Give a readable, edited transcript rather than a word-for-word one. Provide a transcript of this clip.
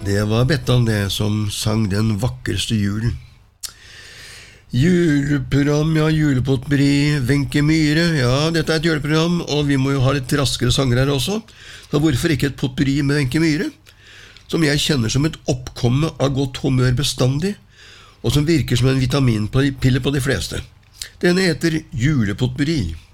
Det var Bettan det som sang den vakreste julen. Juleprogram, ja, julepotperi, Wenche Myhre. Ja, dette et juleprogram, og vi må jo ha litt raskere sanger her også. Så hvorfor ikke et potperi med Wenche Myhre? Som jeg kjenner som et oppkomme av godt humør bestandig, og som virker som en vitaminpille på de fleste. Denne heter Julepotperi.